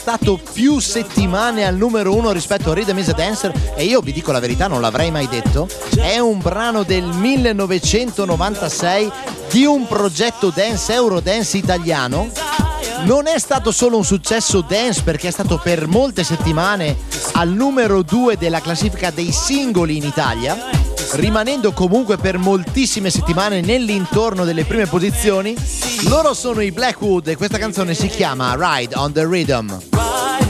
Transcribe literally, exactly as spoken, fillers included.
stato più settimane al numero uno rispetto a Rhythm is a Dancer, e io vi dico la verità, non l'avrei mai detto. È un brano del millenovecentonovantasei di un progetto dance, Eurodance italiano. Non è stato solo un successo dance, perché è stato per molte settimane al numero due della classifica dei singoli in Italia, rimanendo comunque per moltissime settimane nell'intorno delle prime posizioni. Loro sono i Blackwood e questa canzone si chiama Ride on the Rhythm.